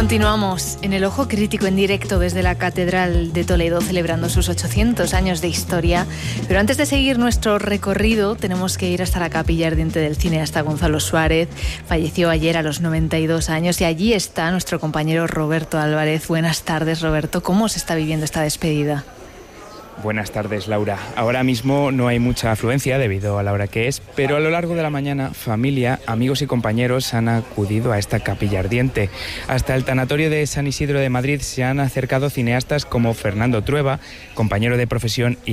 Continuamos en el Ojo Crítico en directo desde la Catedral de Toledo, celebrando sus 800 años de historia. Pero antes de seguir nuestro recorrido, tenemos que ir hasta la capilla ardiente del cineasta Gonzalo Suárez. Falleció ayer a los 92 años y allí está nuestro compañero Roberto Álvarez. Buenas tardes, Roberto. ¿Cómo se está viviendo esta despedida? Buenas tardes, Laura. Ahora mismo no hay mucha afluencia debido a la hora que es, pero a lo largo de la mañana, familia, amigos y compañeros han acudido a esta capilla ardiente. Hasta el tanatorio de San Isidro de Madrid se han acercado cineastas como Fernando Trueba, compañero de profesión, y